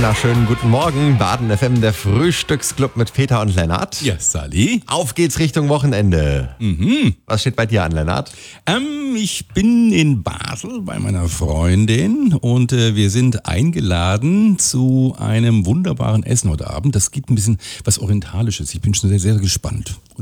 wunderschönen guten Morgen. Baden FM, der Frühstücksclub mit Peter und Lennart. Ja, Sally. Auf geht's Richtung Wochenende. Was steht bei dir an, Lennart? Ich bin in Basel bei meiner Freundin und wir sind eingeladen zu einem wunderbaren Essen heute Abend. Das gibt ein bisschen was Orientalisches. Ich bin schon sehr, sehr gespannt.